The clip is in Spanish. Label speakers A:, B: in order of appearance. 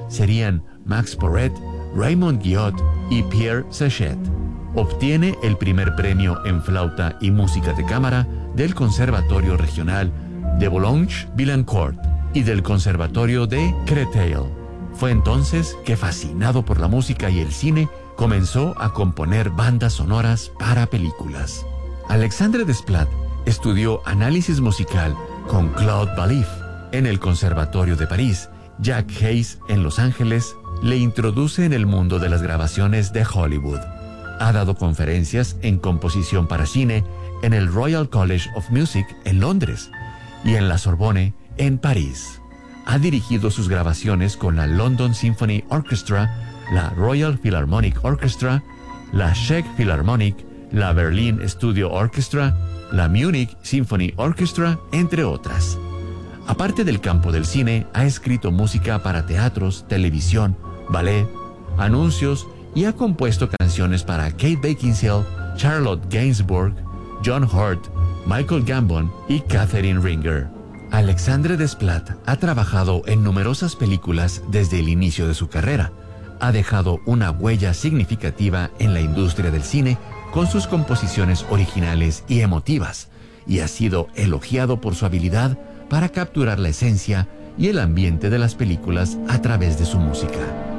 A: serían Max Porret, Raymond Guillot y Pierre Sachet. Obtiene el primer premio en flauta y música de cámara del Conservatorio Regional de Boulogne-Billancourt y del Conservatorio de Créteil. Fue entonces que, fascinado por la música y el cine, comenzó a componer bandas sonoras para películas. Alexandre Desplat estudió análisis musical con Claude Ballif en el Conservatorio de París. Jack Hayes, en Los Ángeles, le introduce en el mundo de las grabaciones de Hollywood. Ha dado conferencias en composición para cine en el Royal College of Music en Londres y en la Sorbonne en París. Ha dirigido sus grabaciones con la London Symphony Orchestra, la Royal Philharmonic Orchestra, la Czech Philharmonic, la Berlin Studio Orchestra, la Munich Symphony Orchestra, entre otras. Aparte del campo del cine, ha escrito música para teatros, televisión, ballet, anuncios y ha compuesto canciones para Kate Beckinsale, Charlotte Gainsbourg, John Hurt, Michael Gambon y Catherine Ringer. Alexandre Desplat ha trabajado en numerosas películas desde el inicio de su carrera. Ha dejado una huella significativa en la industria del cine con sus composiciones originales y emotivas, y ha sido elogiado por su habilidad para capturar la esencia y el ambiente de las películas a través de su música.